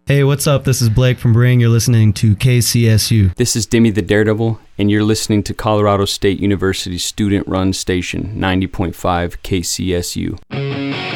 Hey, what's up? This is Blake from Bring. You're listening to KCSU. This is Demi the Daredevil, and you're listening to Colorado State University's student-run station, 90.5 KCSU.